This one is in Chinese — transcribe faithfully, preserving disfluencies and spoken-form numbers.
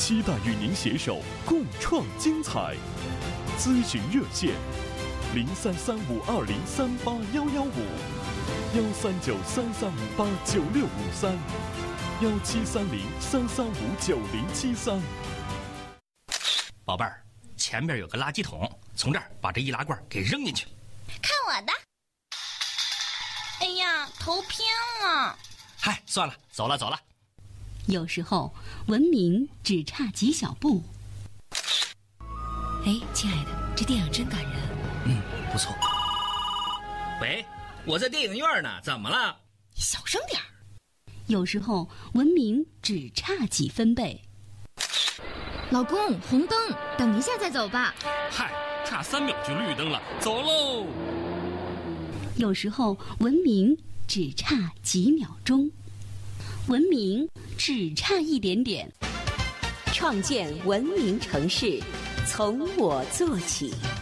期待与您携手共创精彩。咨询热线：零三三五二零三八幺幺五，幺三九三三五八九六五三，幺七三零三三五九零七三。 宝贝儿，前面有个垃圾桶，从这儿把这易拉罐给扔进去。 看我的！哎呀，头偏了。 嗨，算了，走了走了。 有时候文明只差几小步。 哎，亲爱的，这电影真感人。 嗯，不错。喂，我在电影院呢，怎么了？ 小声点儿。 有时候文明只差几分贝。 老公，红灯，等一下再走吧。 嗨，差三秒就绿灯了，走喽。 有时候文明只差几秒钟，文明只差一点点。 创建文明城市，从我做起。